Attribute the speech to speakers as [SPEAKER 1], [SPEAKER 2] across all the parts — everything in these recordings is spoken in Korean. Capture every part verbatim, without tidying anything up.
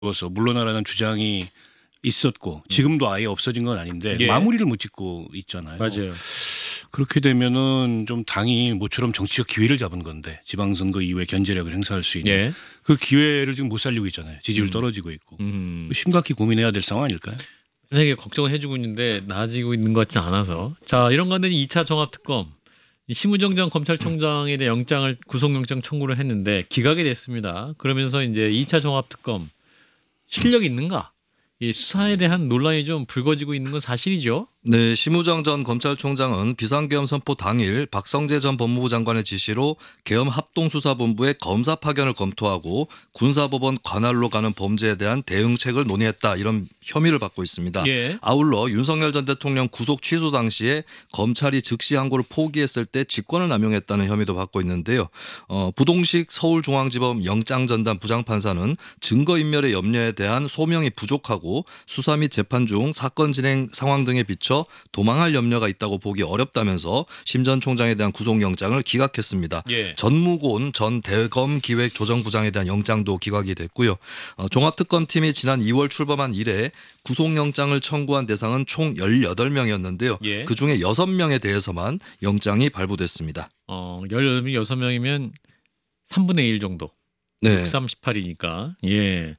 [SPEAKER 1] 어서 물러나라는 주장이 있었고 지금도 아예 없어진 건 아닌데
[SPEAKER 2] 예.
[SPEAKER 1] 마무리를 못 짓고 있잖아요.
[SPEAKER 2] 맞아요.
[SPEAKER 1] 그렇게 되면은 좀 당이 모처럼 정치적 기회를 잡은 건데 지방선거 이후에 견제력을 행사할 수 있는
[SPEAKER 2] 예.
[SPEAKER 1] 그 기회를 지금 못 살리고 있잖아요. 지지율
[SPEAKER 2] 음.
[SPEAKER 1] 떨어지고 있고
[SPEAKER 2] 음.
[SPEAKER 1] 심각히 고민해야 될 상황 아닐까요?
[SPEAKER 2] 되게 걱정을 해주고 있는데 나아지고 있는 것 같지 않아서 자 이런 건데 이 차 종합특검 심우정 전 검찰총장에 대한 영장을 구속영장 청구를 했는데 기각이 됐습니다. 그러면서 이제 이 차 종합특검 실력이 있는가? 이 수사에 대한 논란이 좀 불거지고 있는 건 사실이죠.
[SPEAKER 3] 네, 심우정 전 검찰총장은 비상계엄 선포 당일 박성재 전 법무부 장관의 지시로 계엄 합동수사본부의 검사 파견을 검토하고 군사법원 관할로 가는 범죄에 대한 대응책을 논의했다 이런 혐의를 받고 있습니다.
[SPEAKER 2] 예.
[SPEAKER 3] 아울러 윤석열 전 대통령 구속 취소 당시에 검찰이 즉시 항고를 포기했을 때 직권을 남용했다는 혐의도 받고 있는데요. 어, 부동식 서울중앙지법 영장전담 부장판사는 증거인멸의 염려에 대한 소명이 부족하고 수사 및 재판 중 사건 진행 상황 등에 비춰 도망할 염려가 있다고 보기 어렵다면서 심 전 총장에 대한 구속영장을 기각했습니다.
[SPEAKER 2] 예.
[SPEAKER 3] 전무곤 전 대검기획조정부장에 대한 영장도 기각이 됐고요. 어, 종합특검팀이 지난 이월 출범한 이래 구속영장을 청구한 대상은 총 열여덟 명이었는데요.
[SPEAKER 2] 예.
[SPEAKER 3] 그중에 여섯 명에 대해서만 영장이 발부됐습니다.
[SPEAKER 2] 어, 열여섯 명이면 삼분의 일 정도.
[SPEAKER 3] 네.
[SPEAKER 2] 삼십팔이니까. 예.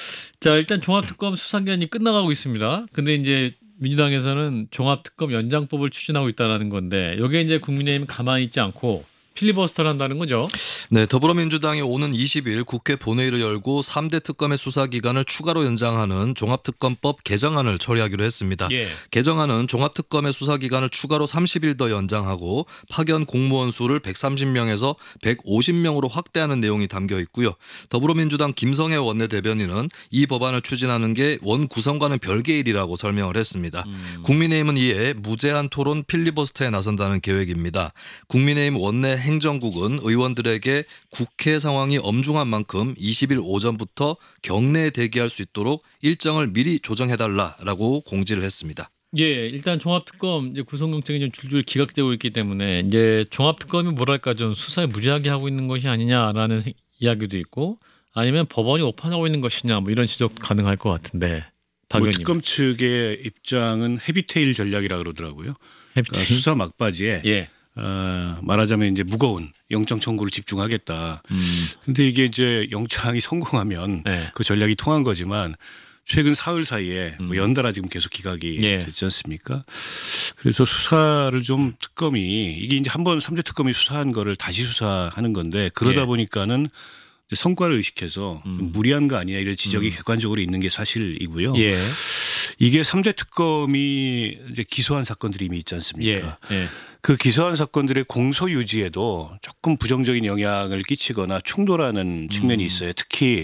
[SPEAKER 2] 자, 일단 종합특검 수사기간이 끝나가고 있습니다. 근데 이제 민주당에서는 종합특검 연장법을 추진하고 있다는 건데 여기에 이제 국민의힘은 가만히 있지 않고 필리버스터를 한다는 거죠.
[SPEAKER 3] 네, 더불어민주당이 오는 이십 일 국회 본회의를 열고 삼 대 특검의 수사 기간을 추가로 연장하는 종합특검법 개정안을 처리하기로 했습니다.
[SPEAKER 2] 예.
[SPEAKER 3] 개정안은 종합특검의 수사 기간을 추가로 삼십 일 더 연장하고 파견 공무원 수를 백삼십 명에서 백오십 명으로 확대하는 내용이 담겨 있고요. 더불어민주당 김성애 원내대변인은 이 법안을 추진하는 게 원 구성과는 별개 일이라고 설명을 했습니다.
[SPEAKER 2] 음.
[SPEAKER 3] 국민의힘은 이에 무제한 토론 필리버스터에 나선다는 계획입니다. 국민의힘 원내 행정국은 의원들에게 국회 상황이 엄중한 만큼 이십 일 오전부터 경내에 대기할 수 있도록 일정을 미리 조정해달라라고 공지를 했습니다.
[SPEAKER 2] 예, 일단 종합특검 이제 구속영장이 좀 줄줄 기각되고 있기 때문에 이제 종합특검이 뭐랄까 좀 수사에 무리하게 하고 있는 것이 아니냐라는 생- 이야기도 있고 아니면 법원이 오판하고 있는 것이냐 뭐 이런 지적 가능할 것 같은데 박
[SPEAKER 1] 뭐
[SPEAKER 2] 의원님.
[SPEAKER 1] 특검 측의 입장은 헤비테일 전략이라 그러더라고요. 그러니까
[SPEAKER 2] 헤비테일?
[SPEAKER 1] 수사 막바지에
[SPEAKER 2] 예.
[SPEAKER 1] 어, 말하자면 이제 무거운 영장 청구를 집중하겠다.
[SPEAKER 2] 음.
[SPEAKER 1] 근데 이게 이제 영장이 성공하면
[SPEAKER 2] 네.
[SPEAKER 1] 그 전략이 통한 거지만 최근 사흘 사이에 뭐
[SPEAKER 2] 음.
[SPEAKER 1] 연달아 지금 계속 기각이
[SPEAKER 2] 예.
[SPEAKER 1] 됐지 않습니까? 그래서 수사를 좀 특검이 이게 이제 한번 삼 대 특검이 수사한 거를 다시 수사하는 건데 그러다
[SPEAKER 2] 예.
[SPEAKER 1] 보니까는 이제 성과를 의식해서 좀
[SPEAKER 2] 음.
[SPEAKER 1] 무리한 거 아니냐 이런 지적이
[SPEAKER 2] 음.
[SPEAKER 1] 객관적으로 있는 게 사실이고요.
[SPEAKER 2] 예.
[SPEAKER 1] 이게 삼 대 특검이 이제 기소한 사건들이 이미 있지 않습니까?
[SPEAKER 2] 예. 예.
[SPEAKER 1] 그 기소한 사건들의 공소 유지에도 조금 부정적인 영향을 끼치거나 충돌하는 측면이
[SPEAKER 2] 음.
[SPEAKER 1] 있어요. 특히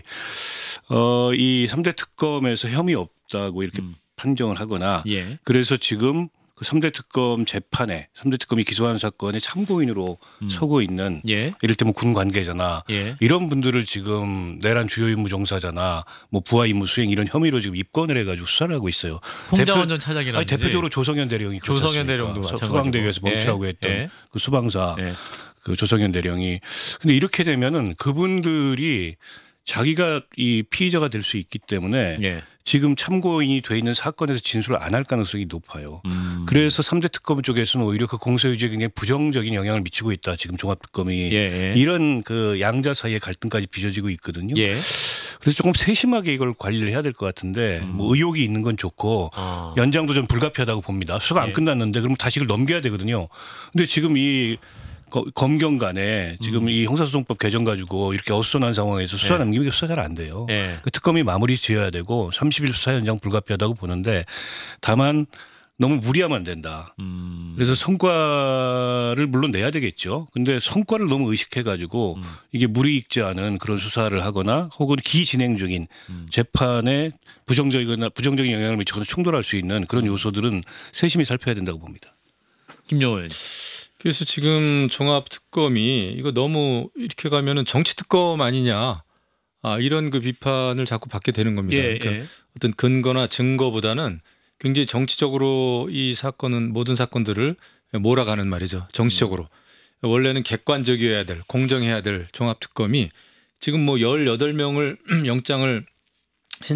[SPEAKER 1] 어, 이 삼 대 특검에서 혐의 없다고 이렇게
[SPEAKER 2] 음.
[SPEAKER 1] 판정을 하거나
[SPEAKER 2] 예.
[SPEAKER 1] 그래서 지금 그 삼 대 특검 재판에 삼 대 특검이 기소한 사건의 참고인으로
[SPEAKER 2] 음.
[SPEAKER 1] 서고 있는
[SPEAKER 2] 예.
[SPEAKER 1] 이를테면 군 관계자나
[SPEAKER 2] 예.
[SPEAKER 1] 이런 분들을 지금 내란 주요 임무 종사자나 뭐 부하 임무 수행 이런 혐의로 지금 입건을 해가지고 수사를 하고 있어요.
[SPEAKER 2] 홍장원
[SPEAKER 1] 대표-
[SPEAKER 2] 전 차장이라든지
[SPEAKER 1] 아니, 대표적으로 조성현 대령이
[SPEAKER 2] 조성현
[SPEAKER 1] 그렇지 않습니까?
[SPEAKER 2] 대령도
[SPEAKER 1] 서-
[SPEAKER 2] 마찬가지고.
[SPEAKER 1] 서강대교에서 멈추라고
[SPEAKER 2] 예.
[SPEAKER 1] 했던
[SPEAKER 2] 예.
[SPEAKER 1] 그 수방사
[SPEAKER 2] 예.
[SPEAKER 1] 그 조성현 대령이 근데 이렇게 되면은 그분들이 자기가 이 피의자가 될 수 있기 때문에
[SPEAKER 2] 예.
[SPEAKER 1] 지금 참고인이 돼 있는 사건에서 진술을 안 할 가능성이 높아요.
[SPEAKER 2] 음.
[SPEAKER 1] 그래서 삼 대 특검 쪽에서는 오히려 그 공소유지에 굉장히 부정적인 영향을 미치고 있다. 지금 종합특검이
[SPEAKER 2] 예. 예.
[SPEAKER 1] 이런 그 양자 사이의 갈등까지 빚어지고 있거든요.
[SPEAKER 2] 예.
[SPEAKER 1] 그래서 조금 세심하게 이걸 관리를 해야 될 것 같은데
[SPEAKER 2] 음.
[SPEAKER 1] 뭐 의혹이 있는 건 좋고
[SPEAKER 2] 아.
[SPEAKER 1] 연장도 좀 불가피하다고 봅니다. 수사가 안
[SPEAKER 2] 예.
[SPEAKER 1] 끝났는데 그럼 다시 이걸 넘겨야 되거든요. 근데 지금 이 거- 검경 간에 지금
[SPEAKER 2] 음.
[SPEAKER 1] 이 형사소송법 개정 가지고 이렇게 어수선한 상황에서 수사
[SPEAKER 2] 예.
[SPEAKER 1] 남기면 수사 잘 안 돼요.
[SPEAKER 2] 예.
[SPEAKER 1] 그 특검이 마무리 지어야 되고 삼십 일 수사 연장 불가피하다고 보는데 다만 너무 무리하면 안 된다.
[SPEAKER 2] 음.
[SPEAKER 1] 그래서 성과를 물론 내야 되겠죠. 근데 성과를 너무 의식해 가지고
[SPEAKER 2] 음.
[SPEAKER 1] 이게 무리익지 않은 그런 수사를 하거나 혹은 기진행 중인
[SPEAKER 2] 음.
[SPEAKER 1] 재판에 부정적이거나 부정적인 영향을 미치거나 충돌할 수 있는 그런 요소들은 세심히 살펴야 된다고 봅니다.
[SPEAKER 2] 김용호 의원.
[SPEAKER 4] 그래서 지금 종합특검이 이거 너무 이렇게 가면은 정치특검 아니냐 아, 이런 그 비판을 자꾸 받게 되는 겁니다.
[SPEAKER 2] 예.
[SPEAKER 4] 그러니까
[SPEAKER 2] 예.
[SPEAKER 4] 어떤 근거나 증거보다는 굉장히 정치적으로 이 사건은 모든 사건들을 몰아가는 말이죠. 정치적으로. 원래는 객관적이어야 될 공정해야 될 종합특검이 지금 뭐 열여덟 명을 영장을